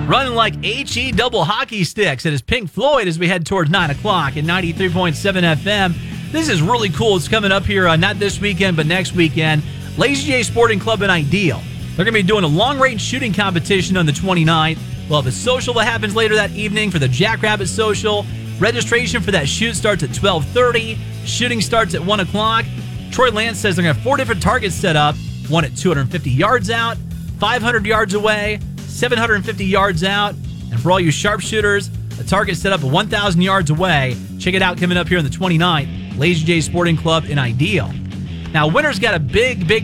Running like HE double hockey sticks. It is Pink Floyd as we head towards 9 o'clock at 93.7 FM. This is really cool. It's coming up here, not this weekend, but next weekend. Lazy J Sporting Club in Ideal. They're going to be doing a long-range shooting competition on the 29th. We'll have a social that happens later that evening for the Jackrabbit Social. Registration for that shoot starts at 12:30. Shooting starts at 1 o'clock. Troy Lance says they're going to have 4 different targets set up. One at 250 yards out, 500 yards away, 750 yards out. And for all you sharpshooters, a target set up at 1,000 yards away. Check it out coming up here on the 29th. Lazy J Sporting Club in Ideal. Now, winter's got a big